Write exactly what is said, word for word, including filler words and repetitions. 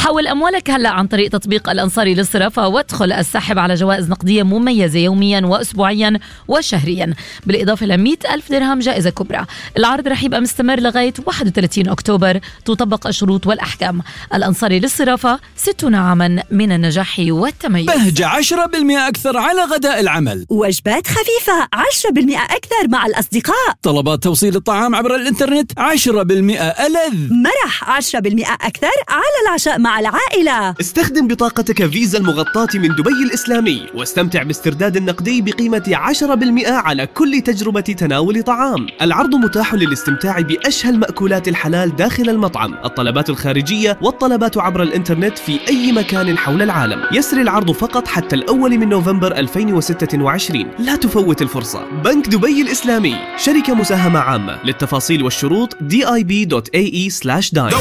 حول أموالك هلأ عن طريق تطبيق الأنصاري للصرافة وادخل السحب على جوائز نقدية مميزة يوميا وأسبوعيا وشهريا، بالإضافة ل مئة ألف درهم جائزة كبرى. العرض رح يبقى مستمر لغاية واحد وثلاثين أكتوبر، تطبق الشروط والأحكام. الأنصاري للصرافة، ستون عاما من النجاح والتميز. بهجة عشرة بالمئة أكثر على غداء العمل، وجبات خفيفة عشرة بالمئة أكثر مع الأصدقاء، طلبات توصيل الطعام عبر الإنترنت عشرة بالمئة ألذ، مرح عشرة بالمئة أكثر على العشاء مع العائلة. استخدم بطاقتك فيزا المغطاة من دبي الإسلامي واستمتع باسترداد النقدي بقيمة عشرة بالمئة على كل تجربة تناول طعام. العرض متاح للاستمتاع بأشهى المأكولات الحلال داخل المطعم، الطلبات الخارجية والطلبات عبر الإنترنت في أي مكان حول العالم. يسري العرض فقط حتى الأول من نوفمبر ألفين وستة وعشرين، لا تفوت الفرصة. بنك دبي الإسلامي، شركة مساهمة عامة. للتفاصيل والشروط دي آي بي دوت إيه إي سلاش داين.